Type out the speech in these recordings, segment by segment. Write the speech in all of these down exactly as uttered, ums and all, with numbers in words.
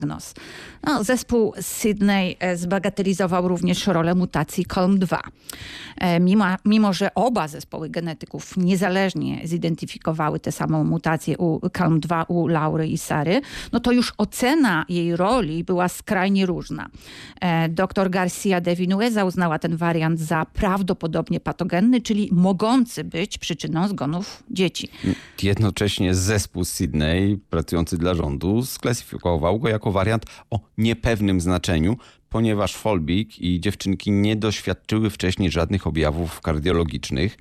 diagnoz. No, zespół Sydney zbagatelizował również rolę mutacji C A L M dwa. Mimo, mimo, że oba zespoły genetyków niezależnie zidentyfikowały tę samą mutację u C A L M dwa u Laury i Sary, no to już ocena jej roli była skrajnie różna. Doktor Garcia de Vinuesa uznała ten wariant za prawdopodobnie patogenny, czyli mogący być przyczyną zgonów dzieci. Jednocześnie zespół Sydney, pracujący dla rządu, sklasyfikował go jako wariant o niepewnym znaczeniu, ponieważ Folbig i dziewczynki nie doświadczyły wcześniej żadnych objawów kardiologicznych.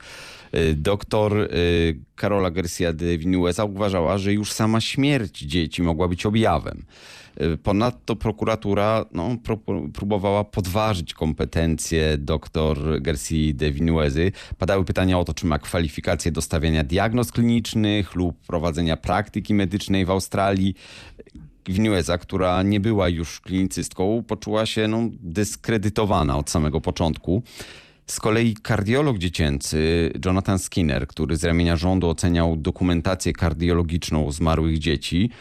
Doktor Carola Garcia de Vinuesa uważała, że już sama śmierć dzieci mogła być objawem. Ponadto prokuratura no, próbowała podważyć kompetencje dr Garcia de Vinuesy. Padały pytania o to, czy ma kwalifikacje do stawiania diagnoz klinicznych lub prowadzenia praktyki medycznej w Australii. Vinuesa, która nie była już klinicystką, poczuła się no, dyskredytowana od samego początku. Z kolei kardiolog dziecięcy Jonathan Skinner, który z ramienia rządu oceniał dokumentację kardiologiczną zmarłych dzieci,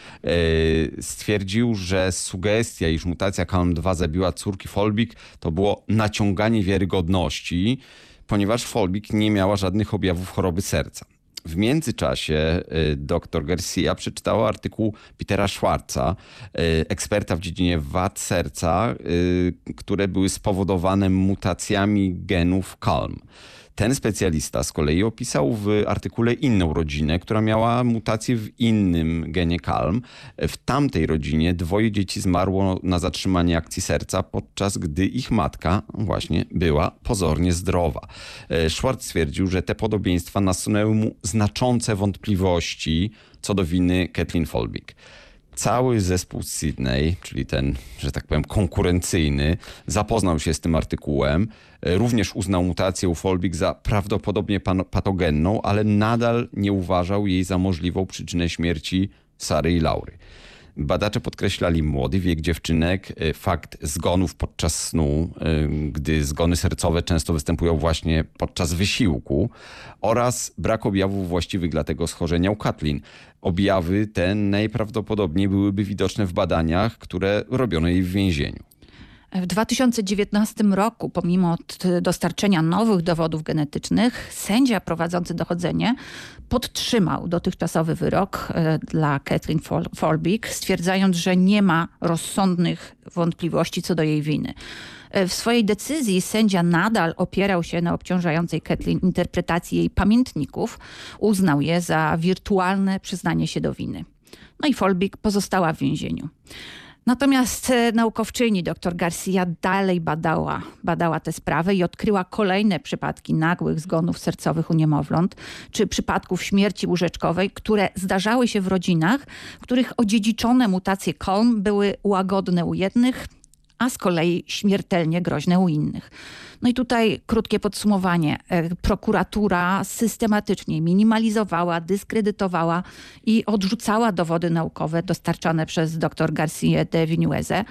stwierdził, że sugestia, iż mutacja C A L M dwa zabiła córki Folbig, to było naciąganie wiarygodności, ponieważ Folbig nie miała żadnych objawów choroby serca. W międzyczasie dr Garcia przeczytała artykuł Petera Schwarza, eksperta w dziedzinie wad serca, które były spowodowane mutacjami genów C A L M. Ten specjalista z kolei opisał w artykule inną rodzinę, która miała mutację w innym genie C A L M. W tamtej rodzinie dwoje dzieci zmarło na zatrzymanie akcji serca, podczas gdy ich matka właśnie była pozornie zdrowa. Schwarz stwierdził, że te podobieństwa nasunęły mu znaczące wątpliwości co do winy Kathleen Folbig. Cały zespół Sydney, czyli ten, że tak powiem, konkurencyjny, zapoznał się z tym artykułem. Również uznał mutację u Folbig za prawdopodobnie patogenną, ale nadal nie uważał jej za możliwą przyczynę śmierci Sary i Laury. Badacze podkreślali młody wiek dziewczynek, fakt zgonów podczas snu, gdy zgony sercowe często występują właśnie podczas wysiłku, oraz brak objawów właściwych dla tego schorzenia u Kathleen. Objawy te najprawdopodobniej byłyby widoczne w badaniach, które robiono jej w więzieniu. W dwa tysiące dziewiętnastym roku, pomimo dostarczenia nowych dowodów genetycznych, sędzia prowadzący dochodzenie podtrzymał dotychczasowy wyrok dla Kathleen Folbig, stwierdzając, że nie ma rozsądnych wątpliwości co do jej winy. W swojej decyzji sędzia nadal opierał się na obciążającej Kathleen interpretacji jej pamiętników. Uznał je za wirtualne przyznanie się do winy. No i Folbig pozostała w więzieniu. Natomiast naukowczyni dr Garcia dalej badała, badała tę sprawę i odkryła kolejne przypadki nagłych zgonów sercowych u niemowląt, czy przypadków śmierci łóżeczkowej, które zdarzały się w rodzinach, w których odziedziczone mutacje C A L M były łagodne u jednych, a z kolei śmiertelnie groźne u innych. No i tutaj krótkie podsumowanie. Prokuratura systematycznie minimalizowała, dyskredytowała i odrzucała dowody naukowe dostarczane przez dr Garcia de Vinuesę,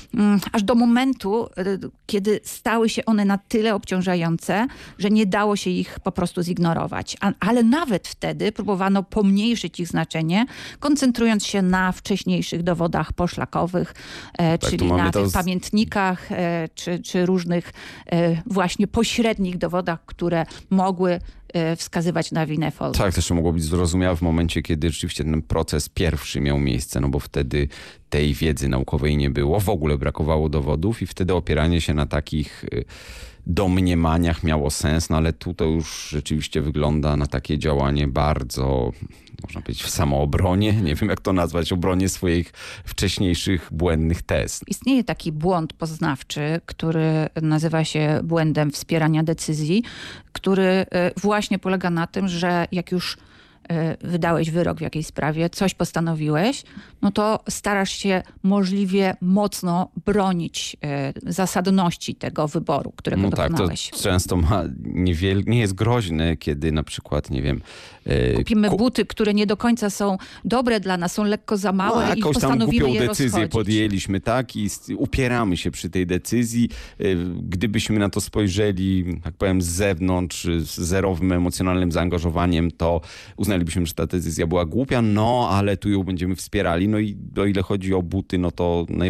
aż do momentu, kiedy stały się one na tyle obciążające, że nie dało się ich po prostu zignorować. A, ale nawet wtedy próbowano pomniejszyć ich znaczenie, koncentrując się na wcześniejszych dowodach poszlakowych, tak, czyli na tych z... pamiętnikach, czy, czy różnych właśnie pośrednich dowodach, które mogły wskazywać na winę Folbig. Tak, też mogło być zrozumiałe w momencie, kiedy rzeczywiście ten proces pierwszy miał miejsce, no bo wtedy tej wiedzy naukowej nie było, w ogóle brakowało dowodów i wtedy opieranie się na takich domniemaniach miało sens, no ale tu to już rzeczywiście wygląda na takie działanie bardzo, można powiedzieć, w samoobronie, nie wiem jak to nazwać, obronie swoich wcześniejszych błędnych tez. Istnieje taki błąd poznawczy, który nazywa się błędem wspierania decyzji, który właśnie polega na tym, że jak już wydałeś wyrok w jakiejś sprawie, coś postanowiłeś, no to starasz się możliwie mocno bronić zasadności tego wyboru, którego no dokonałeś. Tak, to często ma niewiel... nie jest groźne, kiedy na przykład, nie wiem... Kupimy ku... buty, które nie do końca są dobre dla nas, są lekko za małe no, i postanowimy je decyzję rozchodzić. podjęliśmy, tak, i upieramy się przy tej decyzji. Gdybyśmy na to spojrzeli, tak powiem, z zewnątrz, z zerowym emocjonalnym zaangażowaniem, to uznalibyśmy, że ta decyzja była głupia, no ale tu ją będziemy wspierali. No i o ile chodzi o buty, no to